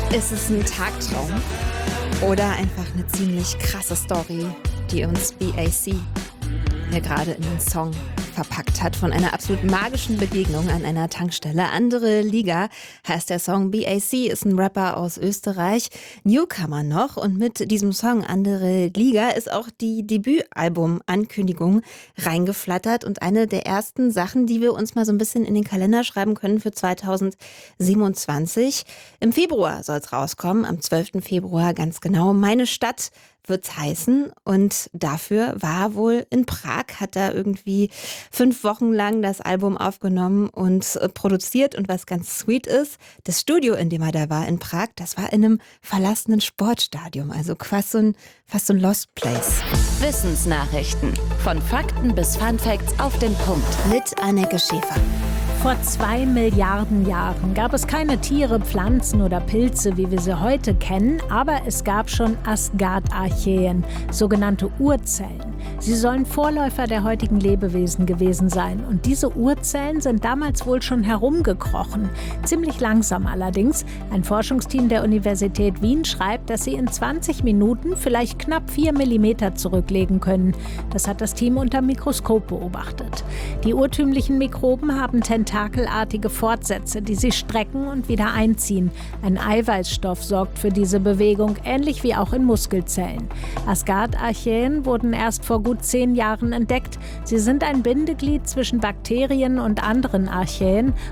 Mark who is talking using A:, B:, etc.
A: Ist es ein Tagtraum oder einfach eine ziemlich krasse Story, die uns BAC hier gerade in den Song verpackt hat, von einer absolut magischen Begegnung an einer Tankstelle. Andere Liga heißt der Song. BAC ist ein Rapper aus Österreich, Newcomer noch, und mit diesem Song Andere Liga ist auch die Debütalbum-Ankündigung reingeflattert und eine der ersten Sachen, die wir uns mal so ein bisschen in den Kalender schreiben können für 2027. Im Februar soll es rauskommen, am 12. Februar ganz genau. Meine Stadt wird's heißen, und dafür war wohl in Prag, hat er irgendwie 5 Wochen lang das Album aufgenommen und produziert, und was ganz sweet ist, das Studio, in dem er da war in Prag, das war in einem verlassenen Sportstadion, also fast so ein Lost Place.
B: Wissensnachrichten. Von Fakten bis Funfacts auf den Punkt.
A: Mit Anneke Schäfer.
C: Vor 2 Milliarden Jahren gab es keine Tiere, Pflanzen oder Pilze, wie wir sie heute kennen, aber es gab schon Asgard-Archäen, sogenannte Urzellen. Sie sollen Vorläufer der heutigen Lebewesen gewesen sein. Und diese Urzellen sind damals wohl schon herumgekrochen. Ziemlich langsam allerdings. Ein Forschungsteam der Universität Wien schreibt, dass sie in 20 Minuten vielleicht knapp 4 mm zurücklegen können. Das hat das Team unter Mikroskop beobachtet. Die urtümlichen Mikroben haben tentakelartige Fortsätze, die sie strecken und wieder einziehen. Ein Eiweißstoff sorgt für diese Bewegung, ähnlich wie auch in Muskelzellen. Asgard-Archäen wurden erst vor gut 10 Jahren entdeckt. Sie sind ein Bindeglied zwischen Bakterien und anderen Archäen